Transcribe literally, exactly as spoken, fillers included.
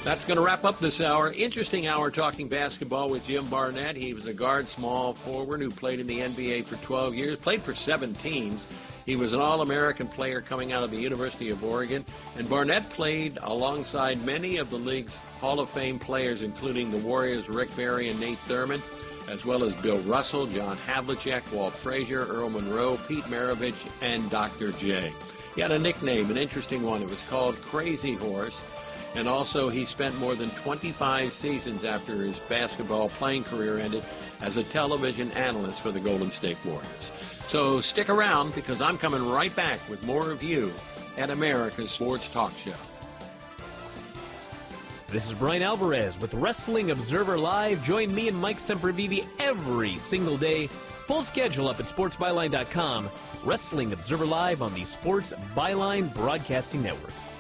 That's going to wrap up this hour. Interesting hour talking basketball with Jim Barnett. He was a guard small forward who played in the N B A for twelve years, played for seven teams. He was an All-American player coming out of the University of Oregon. And Barnett played alongside many of the league's Hall of Fame players, including the Warriors' Rick Barry and Nate Thurmond, as well as Bill Russell, John Havlicek, Walt Frazier, Earl Monroe, Pete Maravich, and Doctor J. He had a nickname, an interesting one. It was called Crazy Horse. And also, he spent more than twenty-five seasons after his basketball playing career ended as a television analyst for the Golden State Warriors. So stick around, because I'm coming right back with more of you at America's Sports Talk Show. This is Brian Alvarez with Wrestling Observer Live. Join me and Mike Sempervive every single day. Full schedule up at sports byline dot com. Wrestling Observer Live on the Sports Byline Broadcasting Network.